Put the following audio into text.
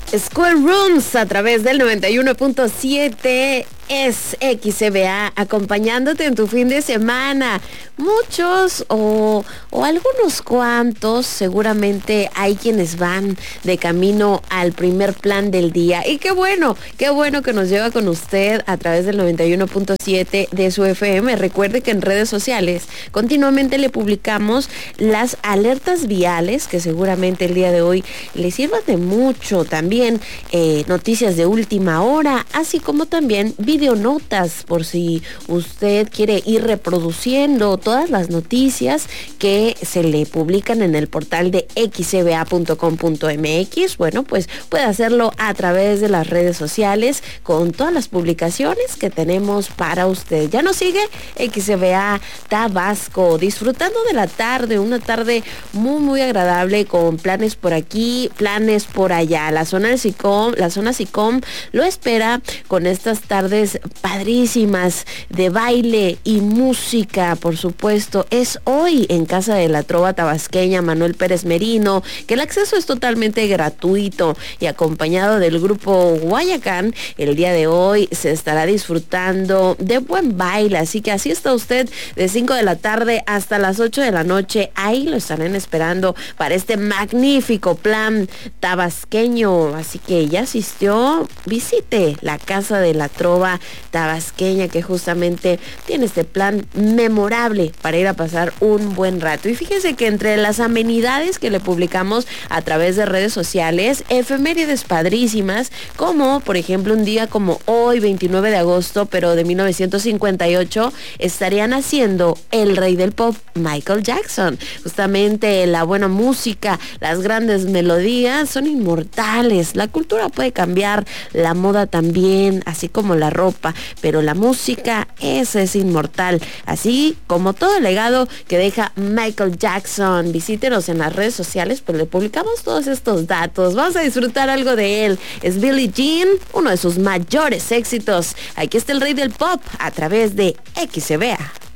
Schoolrooms a través del 91.7 es XCBA, acompañándote en tu fin de semana. Muchos o algunos cuantos, seguramente hay quienes van de camino al primer plan del día. Y qué bueno que nos lleva con usted a través del 91.7 de su FM. Recuerde que en redes sociales continuamente le publicamos las alertas viales, que seguramente el día de hoy le sirvan de mucho. También noticias de última hora, así como también videonotas, por si usted quiere ir reproduciendo todas las noticias que se le publican en el portal de xcba.com.mx. Bueno, pues puede hacerlo a través de las redes sociales con todas las publicaciones que tenemos para usted. ¿Ya nos sigue? XCBA Tabasco, disfrutando de la tarde, una tarde muy agradable, con planes por aquí, planes por allá. La zona SICOM lo espera con estas tardes padrísimas de baile y música. Por supuesto, es hoy en Casa de la Trova Tabasqueña Manuel Pérez Merino, que el acceso es totalmente gratuito, y acompañado del grupo Guayacán, el día de hoy se estará disfrutando de buen baile. Así que así está usted de 5 de la tarde hasta las 8 de la noche. Ahí lo estarán esperando para este magnífico plan tabasqueño. Así que ya asistió, visite la Casa de la Trova Tabasqueña, que justamente tiene este plan memorable para ir a pasar un buen rato. Y fíjense que entre las amenidades que le publicamos a través de redes sociales, efemérides padrísimas, como por ejemplo un día como hoy, 29 de agosto, pero de 1958, estarían haciendo el rey del pop, Michael Jackson. Justamente la buena música, las grandes melodías son inmortales. La cultura puede cambiar, la moda también, así como la ropa, pero la música, esa es inmortal, así como todo el legado que deja Michael Jackson. Visítenos en las redes sociales, pues le publicamos todos estos datos. Vamos a disfrutar algo de él. Es Billie Jean, uno de sus mayores éxitos. Aquí está el rey del pop a través de XCBA.